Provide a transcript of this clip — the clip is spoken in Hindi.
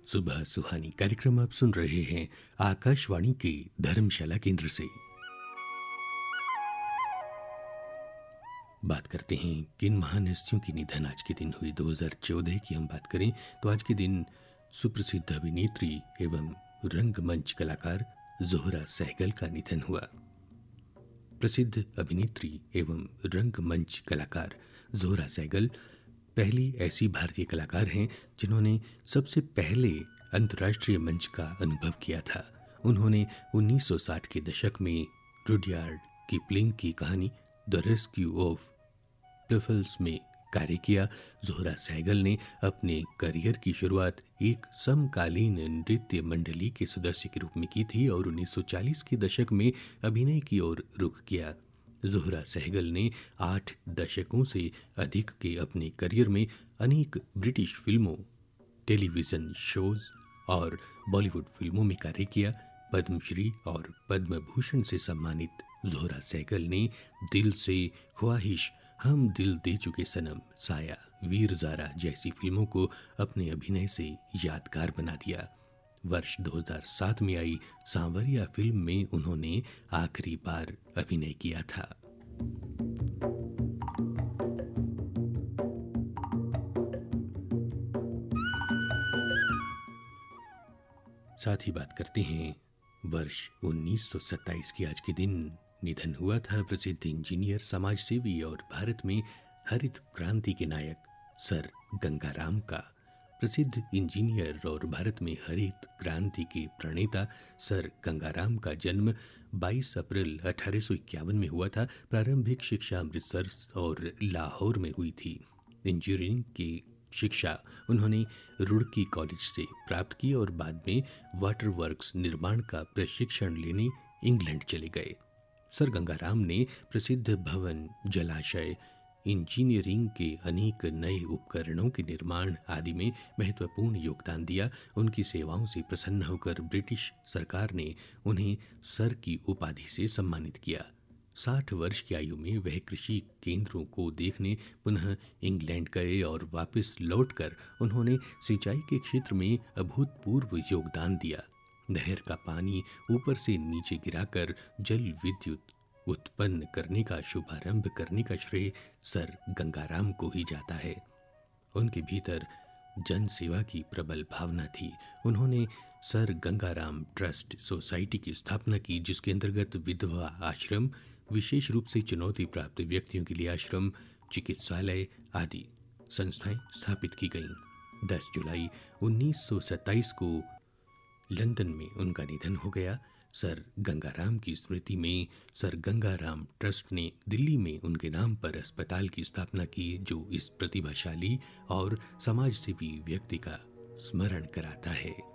सुबह सुहानी कार्यक्रम आप सुन रहे हैं आकाशवाणी के धर्मशाला केंद्र से। बात करते हैं किन महान हस्तियों की निधन आज के दिन हुई। 2014 की हम बात करें तो आज के दिन सुप्रसिद्ध अभिनेत्री एवं रंगमंच कलाकार ज़ोहरा सहगल का निधन हुआ। प्रसिद्ध अभिनेत्री एवं रंगमंच कलाकार ज़ोहरा सहगल पहली ऐसी भारतीय कलाकार हैं जिन्होंने सबसे पहले अंतर्राष्ट्रीय मंच का अनुभव किया था। उन्होंने 1960 के दशक में रुडयार्ड किपलिंग की कहानी द रेस्क्यू ऑफ प्लफल्स में कार्य किया। ज़ोहरा सहगल ने अपने करियर की शुरुआत एक समकालीन नृत्य मंडली के सदस्य के रूप में की थी और 1940 के दशक में अभिनय की ओर रुख किया। ज़ोहरा सहगल ने 8 दशकों से अधिक के अपने करियर में अनेक ब्रिटिश फिल्मों, टेलीविज़न शोज और बॉलीवुड फिल्मों में कार्य किया। पद्मश्री और पद्म भूषण से सम्मानित ज़ोहरा सहगल ने दिल से, ख्वाहिश, हम दिल दे चुके सनम, साया, वीर ज़ारा जैसी फिल्मों को अपने अभिनय से यादगार बना दिया। वर्ष 2007 में आई सांवरिया फिल्म में उन्होंने आखिरी बार अभिनय किया था। साथ ही बात करते हैं वर्ष 1927 की। आज के दिन निधन हुआ था प्रसिद्ध इंजीनियर, समाजसेवी और भारत में हरित क्रांति के नायक सर गंगाराम का। प्रसिद्ध इंजीनियर और भारत में हरित क्रांति के प्रणेता सर गंगाराम का जन्म 22 अप्रैल 1851 में हुआ था। प्रारंभिक शिक्षा अमृतसर और लाहौर में हुई थी। इंजीनियरिंग की शिक्षा उन्होंने रुड़की कॉलेज से प्राप्त की और बाद में वाटर वर्क्स निर्माण का प्रशिक्षण लेने इंग्लैंड चले गए। सर गंगाराम ने प्रसिद्ध भवन, जलाशय, इंजीनियरिंग के अनेक नए उपकरणों के निर्माण आदि में महत्वपूर्ण योगदान दिया। उनकी सेवाओं से प्रसन्न होकर ब्रिटिश सरकार ने उन्हें सर की उपाधि से सम्मानित किया। 60 वर्ष की आयु में वह कृषि केंद्रों को देखने पुनः इंग्लैंड गए और वापस लौटकर उन्होंने सिंचाई के क्षेत्र में अभूतपूर्व योगदान दिया। नहर का पानी ऊपर से नीचे गिराकर जल विद्युत उत्पन्न करने का शुभारंभ करने का श्रेय सर गंगाराम को ही जाता है। उनके भीतर जन सेवा की प्रबल भावना थी। उन्होंने सर गंगाराम ट्रस्ट सोसाइटी की स्थापना की, जिसके अंतर्गत विधवा आश्रम, विशेष रूप से चुनौती प्राप्त व्यक्तियों के लिए आश्रम, चिकित्सालय आदि संस्थाएं स्थापित की गईं। 10 जुलाई 1927 को लंदन में उनका निधन हो गया। सर गंगाराम की स्मृति में सर गंगाराम ट्रस्ट ने दिल्ली में उनके नाम पर अस्पताल की स्थापना की, जो इस प्रतिभाशाली और समाजसेवी व्यक्ति का स्मरण कराता है।